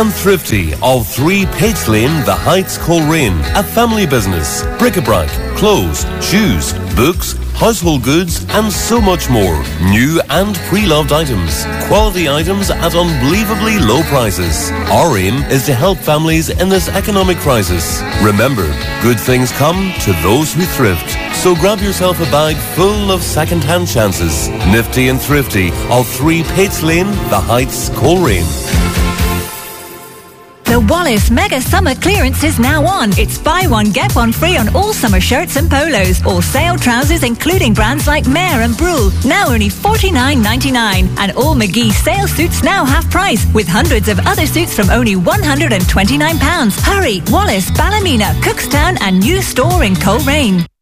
And Thrifty of 3 Pates Lane, The Heights, Coleraine. A family business. Bric-a-brac, clothes, shoes, books, household goods and so much more. New and pre-loved items. Quality items at unbelievably low prices. Our aim is to help families in this economic crisis. Remember, good things come to those who thrift. So grab yourself a bag full of second-hand chances. Nifty and Thrifty of 3 Pates Lane, The Heights, Coleraine. The Wallace Mega Summer Clearance is now on. It's buy one, get one free on all summer shirts and polos. All sale trousers, including brands like Mare and Brule, now only $49.99. And all McGee sale suits now half price, with hundreds of other suits from only £129. Hurry! Wallace, Ballymena, Cookstown and new store in Coleraine.